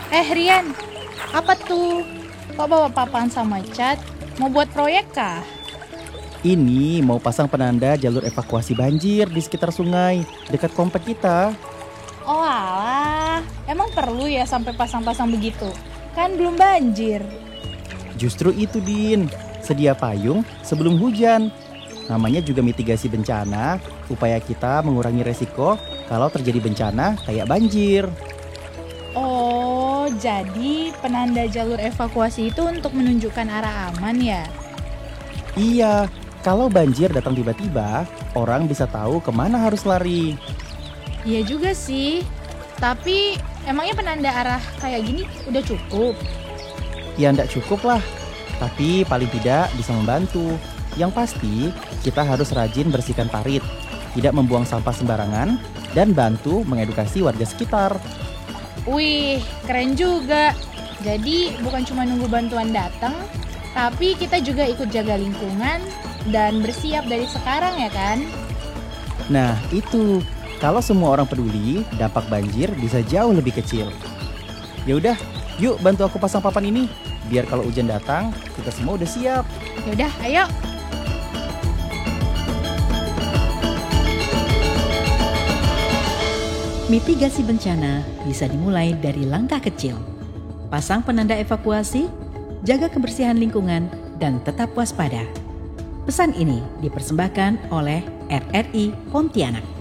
Rian, apa tuh? Kok bawa papan sama cat? Mau buat proyek kah? Ini mau pasang penanda jalur evakuasi banjir di sekitar sungai dekat komplek kita. Oh alah, emang perlu ya sampai pasang-pasang begitu? Kan belum banjir. Justru itu, Din. Sedia payung sebelum hujan. Namanya juga mitigasi bencana, upaya kita mengurangi resiko kalau terjadi bencana kayak banjir. Oh, jadi penanda jalur evakuasi itu untuk menunjukkan arah aman ya? Iya, kalau banjir datang tiba-tiba, orang bisa tahu kemana harus lari. Iya juga sih, tapi emangnya penanda arah kayak gini udah cukup? Ya ndak cukup lah, tapi paling tidak bisa membantu. Yang pasti, kita harus rajin bersihkan parit, tidak membuang sampah sembarangan, dan bantu mengedukasi warga sekitar. Wih, keren juga. Jadi bukan cuma nunggu bantuan datang, tapi kita juga ikut jaga lingkungan dan bersiap dari sekarang ya kan? Nah, itu. Kalau semua orang peduli, dampak banjir bisa jauh lebih kecil. Ya udah, yuk bantu aku pasang papan ini. Biar kalau hujan datang, kita semua udah siap. Yaudah, ayo. Mitigasi bencana bisa dimulai dari langkah kecil. Pasang penanda evakuasi, jaga kebersihan lingkungan, dan tetap waspada. Pesan ini dipersembahkan oleh RRI Pontianak.